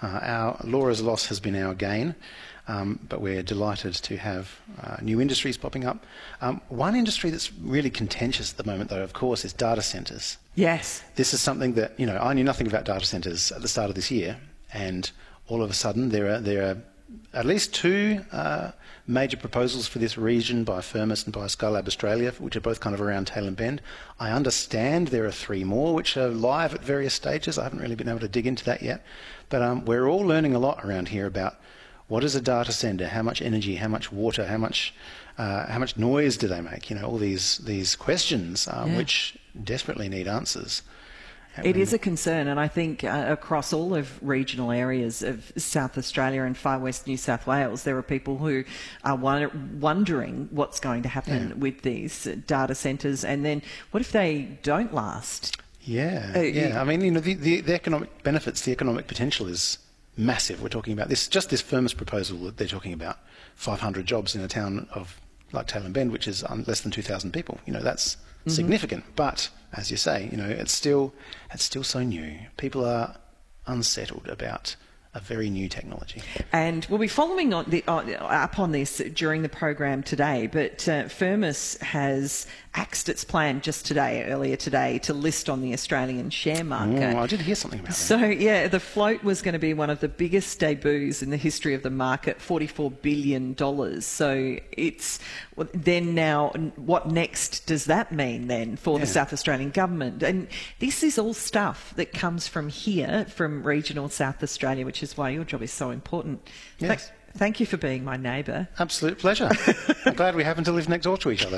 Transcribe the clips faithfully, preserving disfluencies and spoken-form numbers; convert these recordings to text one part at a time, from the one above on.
Uh, our Laura's loss has been our gain, um, but we're delighted to have uh, new industries popping up. Um, one industry that's really contentious at the moment, though, of course, is data centres. Yes. This is something that, you know, I knew nothing about data centres at the start of this year, and all of a sudden there are there are at least two uh, major proposals for this region by Firmus and by Skylab Australia, which are both kind of around Tailem Bend. I understand there are three more which are live at various stages. I haven't really been able to dig into that yet. But um, we're all learning a lot around here about what is a data centre, how much energy, how much water, how much uh, how much noise do they make? You know, all these these questions um, yeah. which desperately need answers. It is a concern, and I think uh, across all of regional areas of South Australia and far west New South Wales, there are people who are won- wondering what's going to happen yeah. with these data centres, and then what if they don't last? Yeah, uh, yeah. I mean, you know, the, the, the economic benefits, the economic potential is massive. We're talking about this, just this Firmus proposal that they're talking about, five hundred jobs in a town of like Tailem Bend, which is um, less than two thousand people. You know, that's mm-hmm. significant. But as you say, you know, it's still it's still so new. People are unsettled about a very new technology. And we'll be following on the, uh, up on this during the program today, but uh, Firmus has axed its plan just today, earlier today, to list on the Australian share market. Oh, I did hear something about that. So, yeah, the float was going to be one of the biggest debuts in the history of the market, forty-four billion dollars. So it's then now, what next does that mean then for yeah. the South Australian government? And this is all stuff that comes from here, from regional South Australia, which is why your job is so important. Yes. Th- thank you for being my neighbour. Absolute pleasure. I'm glad we happen to live next door to each other.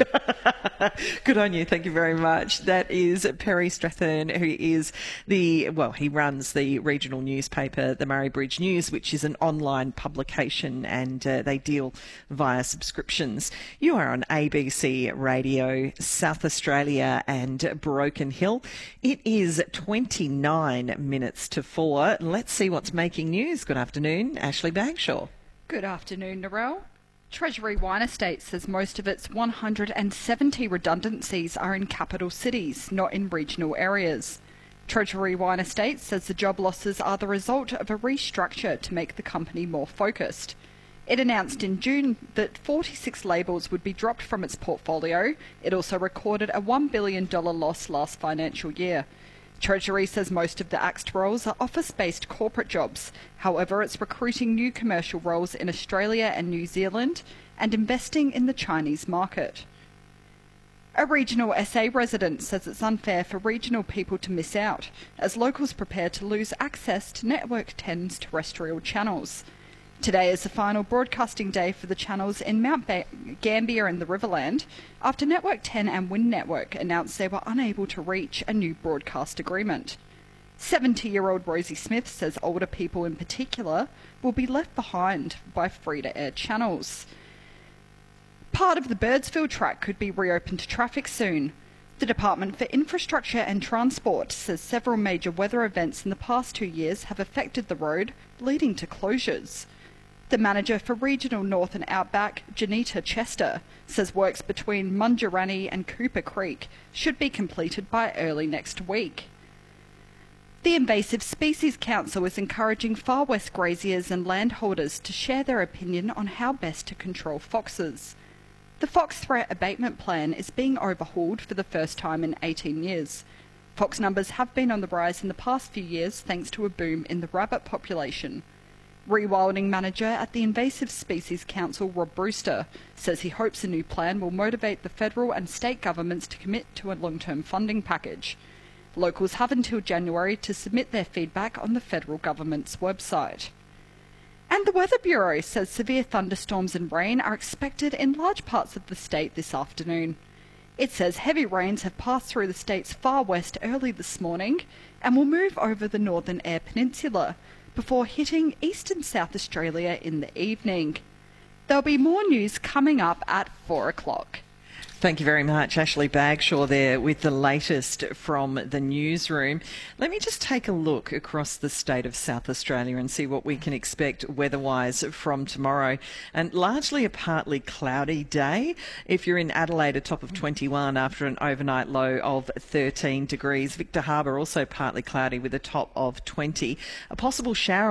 Good on you. Thank you very much. That is Perry Strathern, who is the, well, he runs the regional newspaper, the Murray Bridge News, which is an online publication, and uh, they deal via subscriptions. You are on A B C Radio, South Australia and Broken Hill. It is twenty-nine minutes to four. Let's see what's making news. Good afternoon, Ashley Bagshaw. Good afternoon, Narelle. Treasury Wine Estates says most of its one hundred seventy redundancies are in capital cities, not in regional areas. Treasury Wine Estates says the job losses are the result of a restructure to make the company more focused. It announced in June that forty-six labels would be dropped from its portfolio. It also recorded a one billion dollars loss last financial year. Treasury says most of the axed roles are office-based corporate jobs. However, it's recruiting new commercial roles in Australia and New Zealand and investing in the Chinese market. A regional S A resident says it's unfair for regional people to miss out, as locals prepare to lose access to Network ten's terrestrial channels. Today is the final broadcasting day for the channels in Mount ba- Gambier and the Riverland, after Network ten and Wind Network announced they were unable to reach a new broadcast agreement. seventy-year-old Rosie Smith says older people in particular will be left behind by free-to-air channels. Part of the Birdsville track could be reopened to traffic soon. The Department for Infrastructure and Transport says several major weather events in the past two years have affected the road, leading to closures. The manager for Regional North and Outback, Janita Chester, says works between Mungerani and Cooper Creek should be completed by early next week. The Invasive Species Council is encouraging Far West graziers and landholders to share their opinion on how best to control foxes. The Fox Threat Abatement Plan is being overhauled for the first time in eighteen years. Fox numbers have been on the rise in the past few years thanks to a boom in the rabbit population. Rewilding manager at the Invasive Species Council, Rob Brewster, says he hopes a new plan will motivate the federal and state governments to commit to a long-term funding package. Locals have until January to submit their feedback on the federal government's website. And the Weather Bureau says severe thunderstorms and rain are expected in large parts of the state this afternoon. It says heavy rains have passed through the state's far west early this morning and will move over the Northern Eyre Peninsula before hitting eastern South Australia in the evening. There'll be more news coming up at four o'clock. Thank you very much, Ashley Bagshaw there with the latest from the newsroom. Let me just take a look across the state of South Australia and see what we can expect weather-wise from tomorrow. And largely a partly cloudy day. If you're in Adelaide, a top of twenty-one after an overnight low of thirteen degrees. Victor Harbour also partly cloudy with a top of twenty. A possible shower